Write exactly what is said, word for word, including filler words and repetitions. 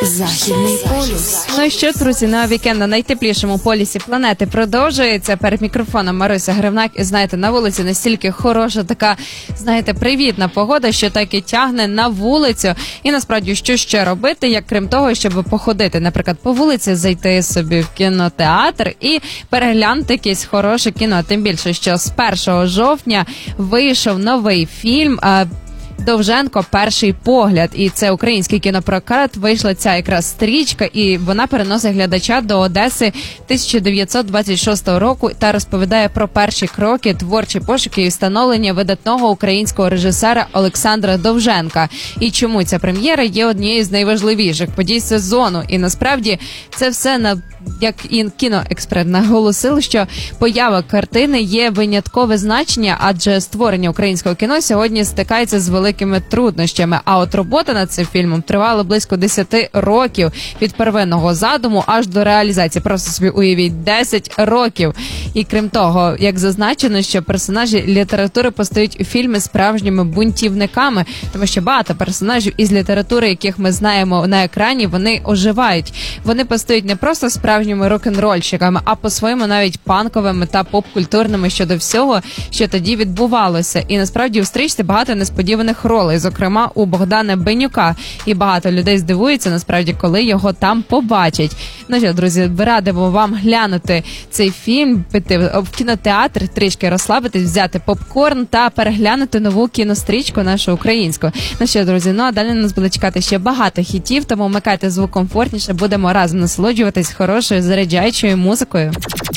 Західний полюс. Ну і що, друзі, на вікенд на найтеплішому полюсі планети продовжується. Перед мікрофоном Маруся Гривнак. І знаєте, на вулиці настільки хороша така, знаєте, привітна погода, що так і тягне на вулицю. І насправді, що ще робити, як крім того, щоб походити, наприклад, по вулиці, зайти собі в кінотеатр і переглянути якесь хороше кіно. Тим більше, що з першого жовтня вийшов новий фільм «Довженко. Перший погляд». І це український кінопрокат. Вийшла ця якраз стрічка, і вона переносить глядача до Одеси тисяча дев'ятсот двадцять шостого року та розповідає про перші кроки, творчі пошуки і встановлення видатного українського режисера Олександра Довженка. І чому ця прем'єра є однією з найважливіших подій сезону. І насправді це все, на як і кіноексперт наголосив, що поява картини є виняткове значення, адже створення українського кіно сьогодні стикається з великими труднощами. А от робота над цим фільмом тривала близько десять років від первинного задуму аж до реалізації. Просто собі уявіть, десять років. І крім того, як зазначено, що персонажі літератури постають у фільмі справжніми бунтівниками, тому що багато персонажів із літератури, яких ми знаємо на екрані, вони оживають. Вони постають не просто справжніми рок-н-рольщиками, а по-своєму навіть панковими та поп-культурними щодо всього, що тоді відбувалося. І насправді у стрічці багато несподіваних ролей, зокрема у Богдана Бенюка. І багато людей здивуються, насправді, коли його там побачать. Ну що, друзі, радимо вам глянути цей фільм, піти в кінотеатр, трішки розслабитись, взяти попкорн та переглянути нову кінострічку нашу українську. Ну що, друзі, ну а далі нас буде чекати ще багато хітів, тому вмикайте звук комфортніше, будемо разом насолоджуватись хорошою заряджаючою музикою.